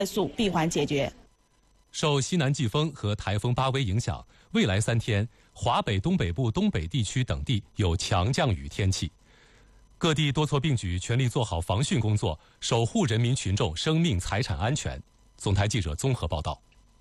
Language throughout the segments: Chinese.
速闭环解决。 受西南季风和台风巴威影响，未来3天，华北东北部东北地区等地有强降雨天气。各地多措并举，全力做好防汛工作，守护人民群众生命财产安全。总台记者综合报道。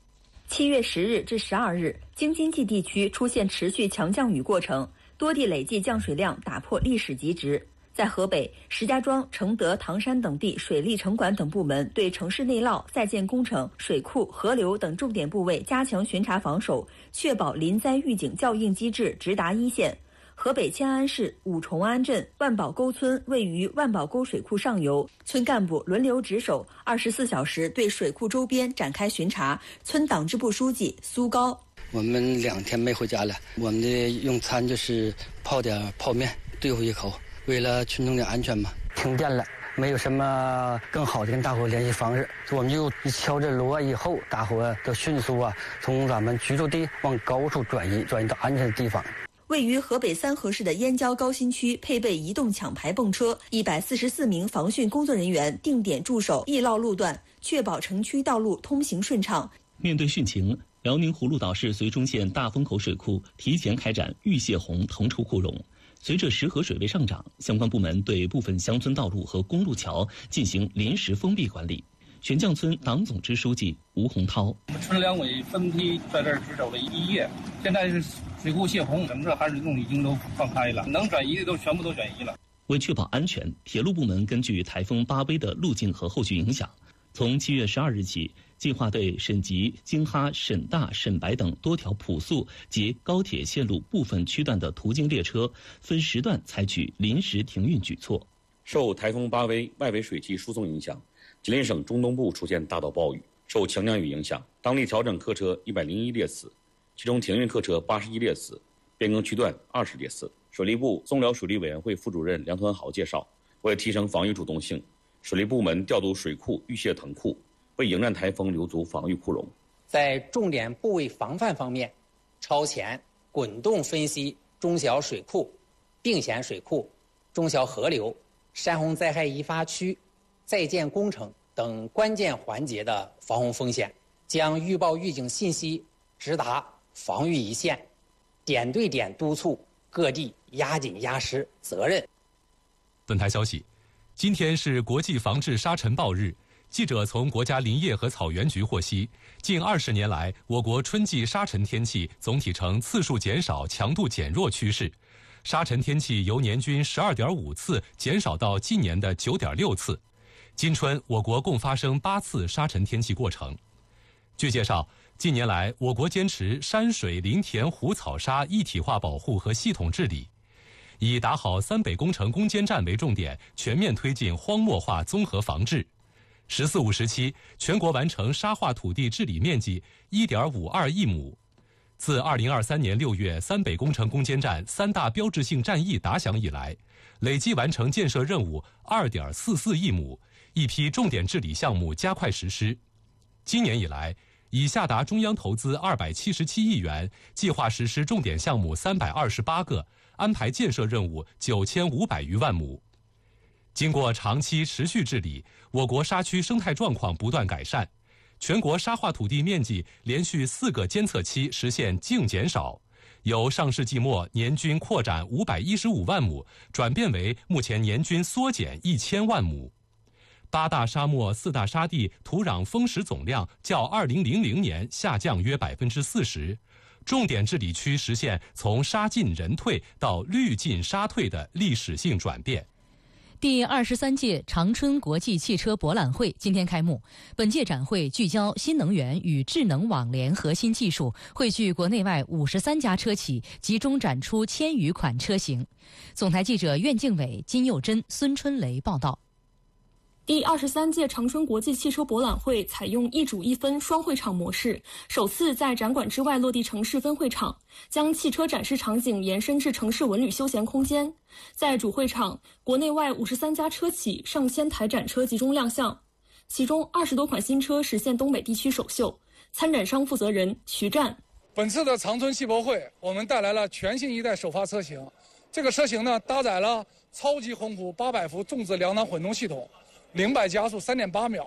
7月10日至12日，京津冀地区出现持续强降雨过程，多地累计降水量打破历史极值。在河北，石家庄、承德、唐山等地水利城管等部门对城市内涝、在建工程、水库、河流等重点部位加强巡查防守，确保临灾预警校应机制直达一线。河北迁安市五重安镇万宝沟村位于万宝沟水库上游，村干部轮流值守，24小时对水库周边展开巡查。村党支部书记苏高： 我们2天没回家了，我们的用餐就是泡点泡面对付一口，为了群众的安全嘛。停电了，没有什么更好的跟大伙联系方式，我们就敲着锣以后，大伙就迅速从咱们居住地往高处转移到安全的地方。 位于河北三河市的燕郊高新区配备移动抢排泵车，144名防汛工作人员定点驻守易涝路段，确保城区道路通行顺畅。 面对汛情，辽宁葫芦岛市绥中县大风口水库提前开展玉泄洪腾出库容。随着石河水位上涨，相关部门对部分乡村道路和公路桥进行临时封闭管理。悬降村党总支书记吴洪涛： 我们村两委分批在这儿值守了1夜，现在是水库泄洪，整个含水洞已经都放开了，能转移的都全部都转移了。 为确保安全，铁路部门根据台风巴威的路径和后续影响，从7月12日起，计划对沈集、京哈、沈大、沈白等多条普速及高铁线路部分区段的途经列车分时段采取临时停运举措。 受台风巴威外围水汽输送影响，吉林省中东部出现大到暴雨，受强降雨影响，当地调整客车101列次，其中停运客车81列次，变更区段20列次。水利部松辽水利委员会副主任梁团豪介绍，为提升防御主动性，水利部门调度水库预泄腾库，为迎战台风留足防御库容。 在重点部位防范方面，超前滚动分析中小水库、并险水库、中小河流、山洪灾害易发区、在建工程等关键环节的防洪风险，将预报预警信息直达防御一线，点对点督促各地压紧压实责任。 本台消息，今天是国际防治沙尘暴日。记者从国家林业和草原局获悉，近20年来，我国春季沙尘天气总体呈次数减少、强度减弱趋势。沙尘天气由年均12.5次减少到近年的9.6次。今春，我国共发生8次沙尘天气过程。据介绍，近年来，我国坚持山水林田湖草沙一体化保护和系统治理，以打好三北工程攻坚战为重点，全面推进荒漠化综合防治。“14五”时期，全国完成沙化土地治理面积1.52亿亩。自2023年6月三北工程攻坚战3大标志性战役打响以来，累计完成建设任务2.44亿亩，一批重点治理项目加快实施。今年以来，已下达中央投资277亿元，计划实施重点项目328个，安排建设任务9500余万亩。经过长期持续治理，我国沙区生态状况不断改善，全国沙化土地面积连续4个监测期实现净减少，由上世纪末年均扩展515万亩，转变为目前年均缩减1000万亩。8大沙漠4大沙地土壤风蚀总量较2000年下降约40%，重点治理区实现从沙进人退到绿进沙退的历史性转变。 第23届长春国际汽车博览会今天开幕。本届展会聚焦新能源与智能网联核心技术，汇聚国内外53家车企，集中展出1000余款车型。总台记者苑静伟、金佑珍、孙春雷报道。 第23届长春国际汽车博览会采用一主一分双会场模式，首次在展馆之外落地城市分会场，将汽车展示场景延伸至城市文旅休闲空间。在主会场，国内外53家车企上千台展车集中亮相，其中20多款新车实现东北地区首秀。参展商负责人徐战： 本次的长春汽博会，我们带来了全新一代首发车型。这个车型呢，搭载了超级宏虎800伏重质两档混动系统，0-100加速3.8秒，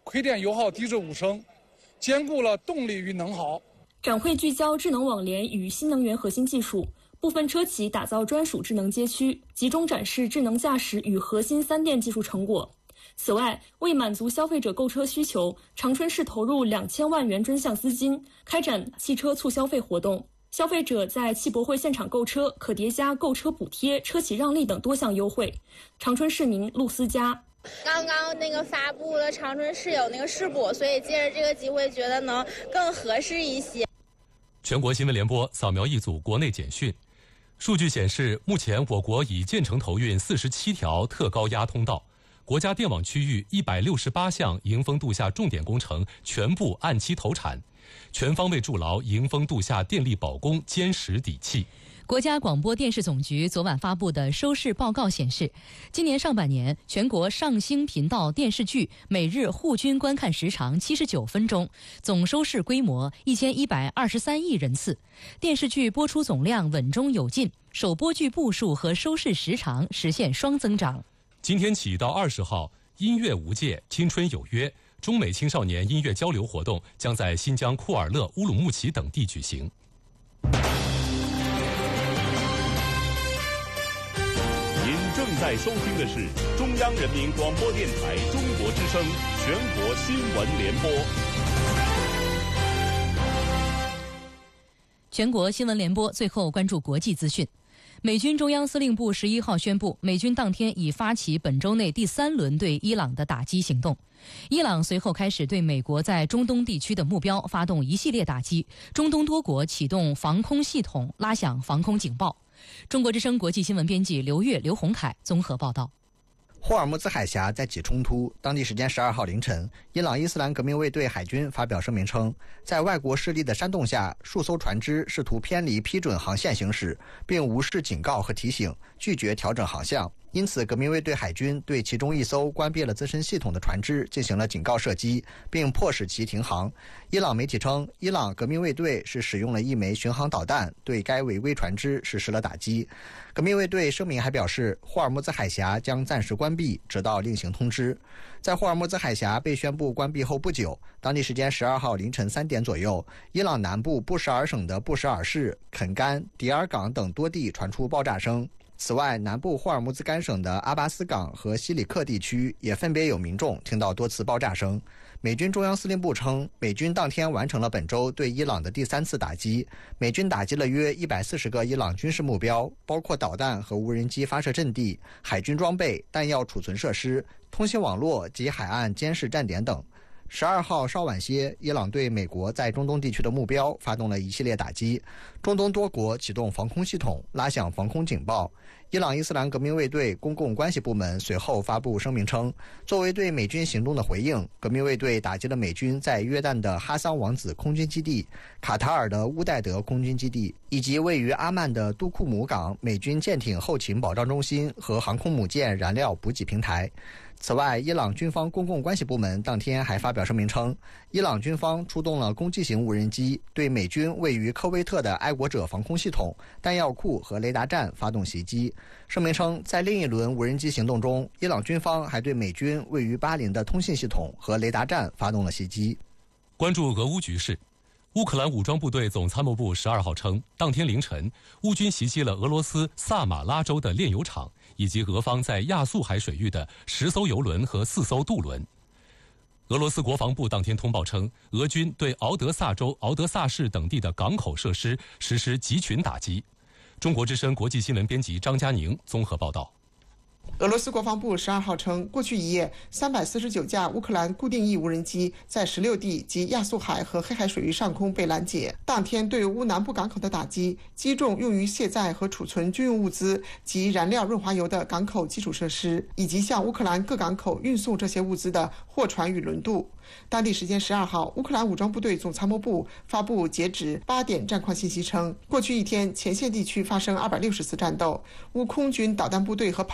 亏电油耗低至5升，兼顾了动力与能耗。 展会聚焦智能网联与新能源核心技术，部分车企打造专属智能街区，集中展示智能驾驶与核心3电技术成果。此外，为满足消费者购车需求，长春市投入2000万元专项资金，开展汽车促消费活动。消费者在汽博会现场购车可叠加购车补贴、车企让利等多项优惠。长春市民陆思佳。 刚刚发布了长春市有试补，所以借着这个机会觉得能更合适一些。 全国新闻联播扫描一组国内简讯。数据显示，目前我国已建成投运47条特高压通道，国家电网区域168项迎峰度夏重点工程全部按期投产，全方位筑牢迎峰度夏电力保供坚实底气。 国家广播电视总局昨晚发布的收视报告显示，今年上半年全国上星频道电视剧每日户均观看时长79分钟，总收视规模1123亿人次，电视剧播出总量稳中有进，首播剧部数和收视时长实现双增长。 今天起到20号，音乐无界，青春有约中美青少年音乐交流活动将在新疆库尔勒、乌鲁木齐等地举行。 正在收听的是中央人民广播电台中国之声全国新闻联播。 全国新闻联播最后关注国际资讯。美军中央司令部11号宣布，美军当天已发起本周内第3轮对伊朗的打击行动。伊朗随后开始对美国在中东地区的目标发动一系列打击，中东多国启动防空系统，拉响防空警报。中国之声国际新闻编辑刘越、刘洪凯综合报道。 霍尔木兹海峡再起冲突，当地时间12号凌晨，伊朗伊斯兰革命卫队海军发表声明称，在外国势力的煽动下，数艘船只试图偏离批准航线行驶，并无视警告和提醒，拒绝调整航向。因此，革命卫队海军对其中一艘关闭了自身系统的船只进行了警告射击，并迫使其停航。伊朗媒体称，伊朗革命卫队是使用了一枚巡航导弹对该违规船只实施了打击。革命卫队声明还表示，霍尔木兹海峡将暂时关闭，直到另行通知。在霍尔木兹海峡被宣布关闭后不久，当地时间12号凌晨3点左右，伊朗南部布什尔省的布什尔市、肯干、迪尔港等多地传出爆炸声。此外，南部霍尔木兹干省的阿巴斯港和西里克地区也分别有民众听到多次爆炸声。美军中央司令部称，美军当天完成了本周对伊朗的第3次打击，美军打击了约140个伊朗军事目标，包括导弹和无人机发射阵地、海军装备、弹药储存设施、通信网络及海岸监视站点等。12号稍晚些，伊朗对美国在中东地区的目标发动了一系列打击，中东多国启动防空系统，拉响防空警报。伊朗伊斯兰革命卫队公共关系部门随后发布声明称，作为对美军行动的回应，革命卫队打击了美军在约旦的哈桑王子空军基地、卡塔尔的乌代德空军基地，以及位于阿曼的杜库姆港美军舰艇后勤保障中心和航空母舰燃料补给平台。此外，伊朗军方公共关系部门当天还发表声明称，伊朗军方出动了攻击型无人机，对美军位于科威特的爱国者防空系统、弹药库和雷达站发动袭击。声明称，在另一轮无人机行动中，伊朗军方还对美军位于巴林的通信系统和雷达站发动了袭击。 关注俄乌局势。乌克兰武装部队总参谋部12号称，当天凌晨，乌军袭击了俄罗斯萨马拉州的炼油厂，以及俄方在亚速海水域的10艘油轮和4艘渡轮。俄罗斯国防部当天通报称，俄军对敖德萨州敖德萨市等地的港口设施实施集群打击。中国之声国际新闻编辑张佳宁综合报道。 俄罗斯国防部12号称，过去一夜349架乌克兰固定翼无人机在16地及亚速海和黑海水域上空被拦截。当天对乌南部港口的打击击中用于卸载和储存军用物资及燃料润滑油的港口基础设施，以及向乌克兰各港口运送这些物资的货船与轮渡。当地时间12号，乌克兰武装部队总参谋部发布截止8点战况信息称，过去一天前线地区发生260次战斗，乌空军导弹部队和炮兵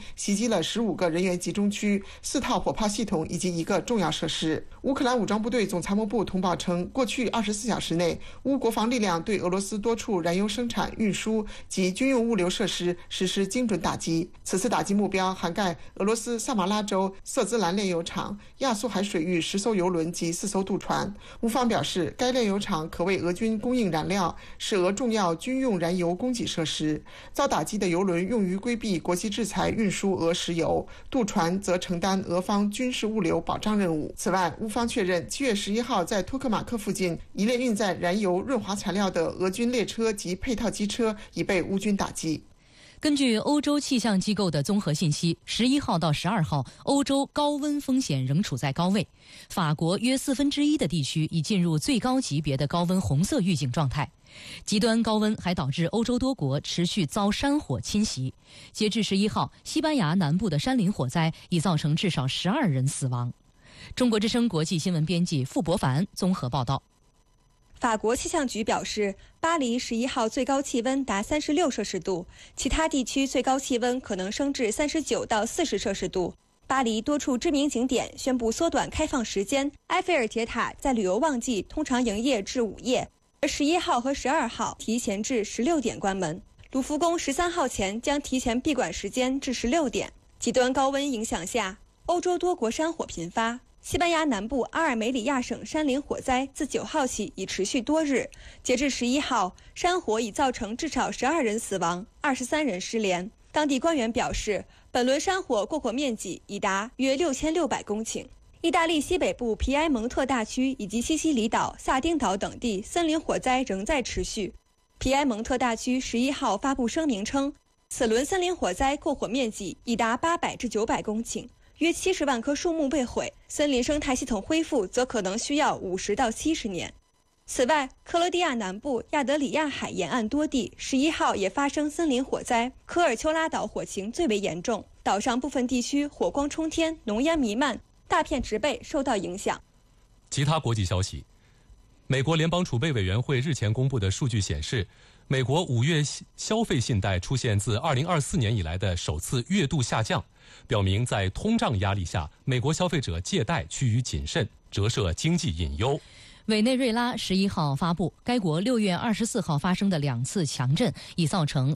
袭击了15个人员集中区、4套火炮系统以及1个重要设施。乌克兰武装部队总参谋部通报称，过去24小时内，乌国防力量对俄罗斯多处燃油生产、运输及军用物流设施实施精准打击。此次打击目标涵盖俄罗斯萨马拉州瑟兹兰炼油厂、亚速海水域10艘油轮及4艘渡船。乌方表示，该炼油厂可为俄军供应燃料，是俄重要军用燃油供给设施。遭打击的油轮用于规避国际制裁运输俄石油，渡船则承担俄方军事物流保障任务。此外，乌方确认7月11号在托克马克附近一列运载燃油润滑材料的俄军列车及配套机车已被乌军打击。 根据欧洲气象机构的综合信息，11号到12号，欧洲高温风险仍处在高位。法国约1/4的地区已进入最高级别的高温红色预警状态。极端高温还导致欧洲多国持续遭山火侵袭。截至11号，西班牙南部的山林火灾已造成至少12人死亡。中国之声国际新闻编辑傅博凡综合报道。 法国气象局表示，巴黎11号最高气温达36摄氏度，其他地区最高气温可能升至39到40摄氏度。巴黎多处知名景点宣布缩短开放时间，埃菲尔铁塔在旅游旺季通常营业至午夜，而11号和12号提前至16点关门。卢浮宫13号前将提前闭馆时间至16点。极端高温影响下，欧洲多国山火频发。西班牙南部阿尔梅里亚省山林火灾自9号起已持续多日，截至11号，山火已造成至少12人死亡，23人失联。当地官员表示，本轮山火过火面积已达约6600公顷。意大利西北部皮埃蒙特大区以及西西里岛、萨丁岛等地森林火灾仍在持续。皮埃蒙特大区11号发布声明称，此轮森林火灾过火面积已达800至900公顷。约70万棵树木被毁，森林生态系统恢复则可能需要50到70年。此外，克罗地亚南部亚德里亚海沿岸多地11号也发生森林火灾，科尔丘拉岛火情最为严重，岛上部分地区火光冲天，浓烟弥漫，大片植被受到影响。 其他国际消息，美国联邦储备委员会日前公布的数据显示，美国5月消费信贷出现自2024年以来的首次月度下降，表明在通胀压力下，美国消费者借贷趋于谨慎，折射经济隐忧。 委内瑞拉11号发布，该国6月24号发生的2次强震已造成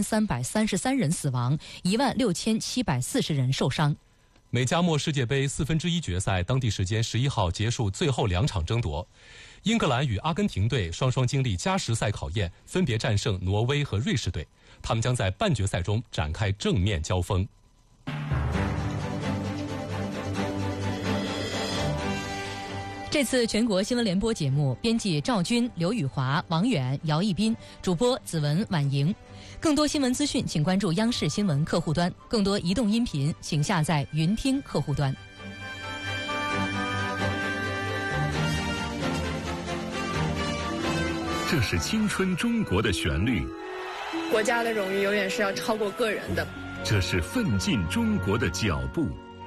4333人死亡，16740人受伤。 美加墨世界杯1/4决赛当地时间11号结束最后2场争夺，英格兰与阿根廷队双双经历加时赛考验，分别战胜挪威和瑞士队，他们将在半决赛中展开正面交锋。 这次全国新闻联播节目，编辑赵军、刘宇华、王远、姚一斌，主播子文、婉莹。更多新闻资讯，请关注央视新闻客户端；更多移动音频，请下载云听客户端。 这是青春中国的旋律， 国家的荣誉永远是要超过个人的。 这是奋进中国的脚步。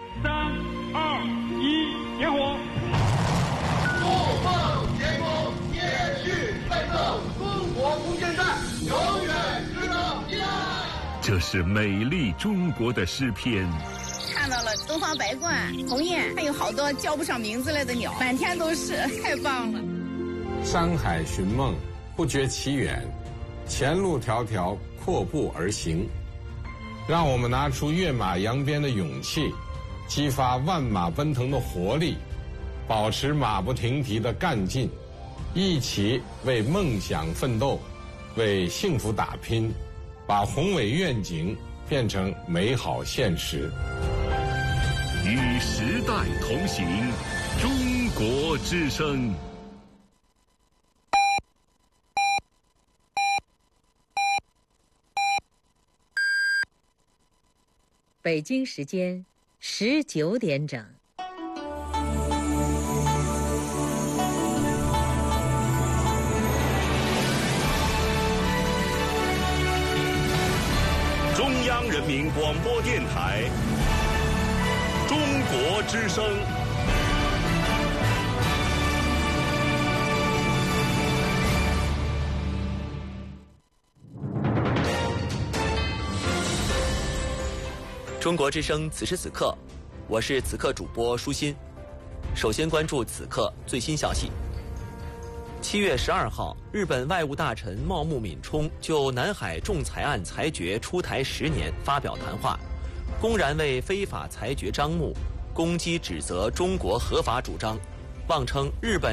3、2、1，点火！不放前锋，接续奋斗，中国不见战，永远直到彼岸。 这是美丽中国的诗篇。 看到了东方白鹳、鸿雁，还有好多叫不上名字来的鸟，满天都是，太棒了。 山海寻梦，不觉其远，前路迢迢，阔步而行。让我们拿出跃马扬鞭的勇气，激发万马奔腾的活力，保持马不停蹄的干劲，一起为梦想奋斗，为幸福打拼，把宏伟愿景变成美好现实。 与时代同行，中国之声。 北京时间19点整。 中央人民广播电台，中国之声。 中国之声此时此刻，我是此刻主播舒心。首先关注此刻最新消息。7月12号，日本外务大臣茂木敏充就南海仲裁案裁决出台10年发表谈话，公然为非法裁决张目，攻击指责中国合法主张，妄称日本